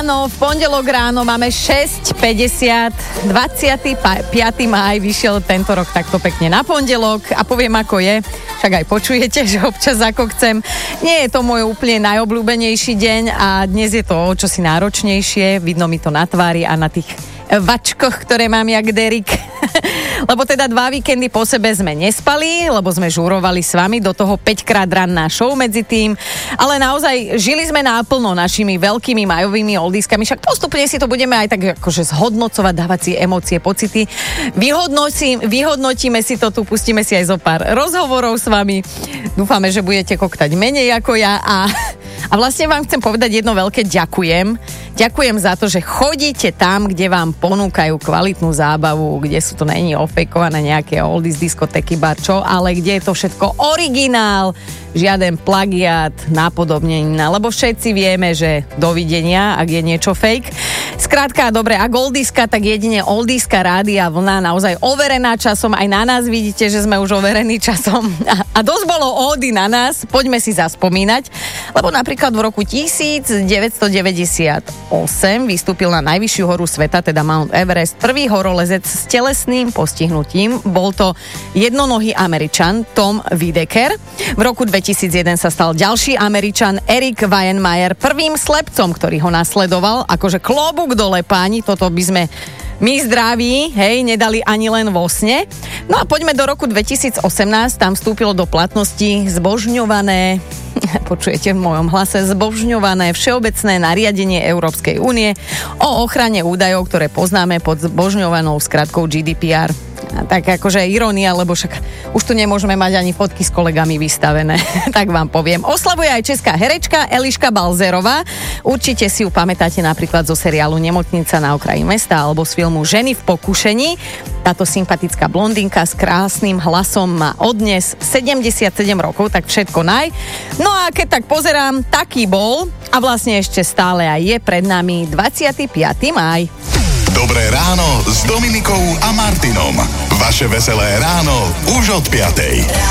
Áno, v pondelok ráno máme 6:50, 25. maj vyšiel tento rok takto pekne na pondelok a poviem ako je, však aj počujete, že občas ako chcem. Nie je to môj úplne najobľúbenejší deň a dnes je to o čosi náročnejšie, vidno mi to na tvári a na tých vačkoch, ktoré mám jak Derek. Lebo teda 2 víkendy po sebe sme nespali, lebo sme žúrovali s vami, do toho 5-krát ranná show medzi tým, ale naozaj žili sme náplno našimi veľkými majovými oldieskami, však postupne si to budeme aj tak akože zhodnocovať, dávať si emócie, pocity. Vyhodnotíme si to tu, pustíme si aj zo pár rozhovorov s vami. Dúfame, že budete koktať menej ako ja a vlastne vám chcem povedať jedno veľké ďakujem. Ďakujem za to, že chodíte tam, kde vám ponúkajú kvalitnú zábavu, kde sú to není ofejkované nejaké oldies, diskotéky, barčo, ale kde je to všetko originál, žiaden plagiát, napodobnenina, lebo všetci vieme, že dovidenia, ak je niečo fake. Skrátka, dobre, ak oldieska, tak jedine oldieska rádia vlna, naozaj overená časom, aj na nás vidíte, že sme už overení časom a dosť bolo ódy na nás, poďme si zaspomínať, lebo napríklad v roku 1998 vystúpil na najvyššiu horu sveta, teda Mount Everest, prvý horolezec s telesným postihnutím, bol to jednonohý Američan Tom Whittaker. V roku 2001 sa stal ďalší Američan Erik Weihenmayer prvým slepcom, ktorý ho nasledoval, akože klobúk dole páni, toto by sme my zdraví, hej, nedali ani len vo sne. No a poďme do roku 2018, tam vstúpilo do platnosti zbožňované, počujete v mojom hlase, zbožňované všeobecné nariadenie Európskej únie o ochrane údajov, ktoré poznáme pod zbožňovanou skratkou GDPR. Tak akože irónia, lebo však už tu nemôžeme mať ani fotky s kolegami vystavené, tak vám poviem. Oslavuje aj česká herečka Eliška Balzerová. Určite si ju pamätáte napríklad zo seriálu Nemocnica na okraji mesta alebo z filmu Ženy v pokušení. Táto sympatická blondinka s krásnym hlasom má odnes 77 rokov, tak všetko naj. No a keď tak pozerám, taký bol a vlastne ešte stále aj je pred nami 25. maj. Dobré ráno s Dominikou a Martinom. Vaše veselé ráno už od 5.